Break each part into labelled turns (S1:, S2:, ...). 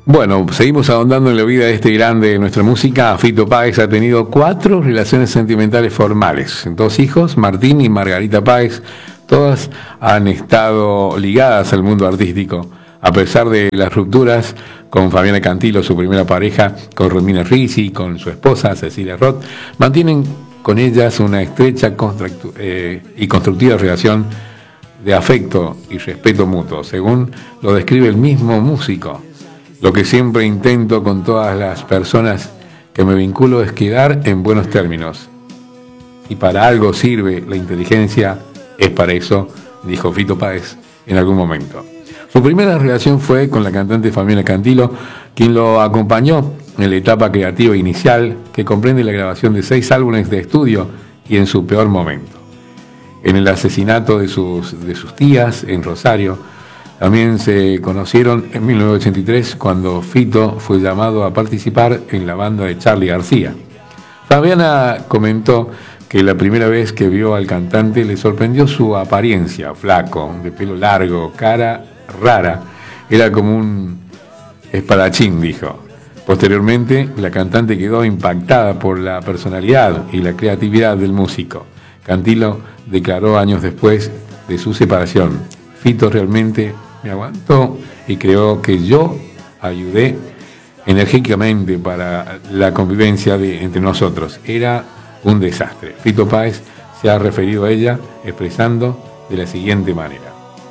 S1: Bueno, seguimos ahondando en la vida de este grande de nuestra música. Fito Páez ha tenido 4 relaciones sentimentales formales. 2 hijos, Martín y Margarita Páez. Todas han estado ligadas al mundo artístico. A pesar de las rupturas con Fabiana Cantilo, su primera pareja, con Romina Ricci, con su esposa Cecilia Roth, mantienen con ellas una estrecha y constructiva relación de afecto y respeto mutuo, según lo describe el mismo músico. Lo que siempre intento con todas las personas que me vinculo es quedar en buenos términos. Y para algo sirve la inteligencia, es para eso, dijo Fito Páez en algún momento. Su primera relación fue con la cantante Fabiana Cantilo, quien lo acompañó en la etapa creativa inicial, que comprende la grabación de 6 álbumes de estudio y en su peor momento. En el asesinato de sus tías en Rosario, también se conocieron en 1983 cuando Fito fue llamado a participar en la banda de Charly García. Fabiana comentó que la primera vez que vio al cantante le sorprendió su apariencia, flaco, de pelo largo, cara rara, era como un espadachín, dijo. Posteriormente, la cantante quedó impactada por la personalidad y la creatividad del músico. Cantilo declaró años después de su separación: Fito realmente me aguantó y creo que yo ayudé enérgicamente para la convivencia entre nosotros. Era un desastre. Fito Páez se ha referido a ella expresando de la siguiente manera: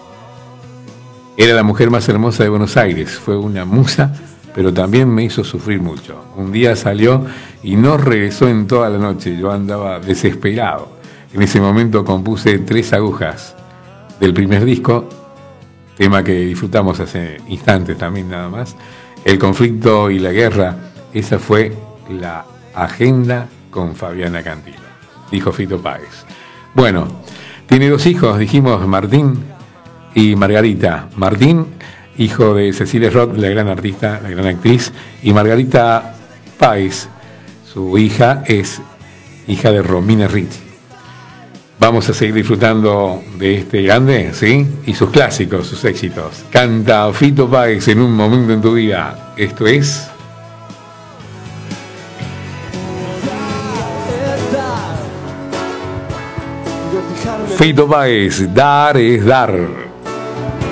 S1: era la mujer más hermosa de Buenos Aires, fue una musa, pero también me hizo sufrir mucho. Un día salió y no regresó en toda la noche, yo andaba desesperado. En ese momento compuse 3 agujas del primer disco, tema que disfrutamos hace instantes también nada más. El conflicto y la guerra, esa fue la agenda con Fabiana Cantilo, dijo Fito Páez. Bueno, tiene 2 hijos, dijimos, Martín y Margarita. Martín, hijo de Cecilia Roth, la gran artista, la gran actriz, y Margarita Páez, su hija, es hija de Romina Ricci. Vamos a seguir disfrutando de este grande, ¿sí? Y sus clásicos, sus éxitos. Canta Fito Páez en un momento en tu vida. Esto es... Fito Páez, dar es dar.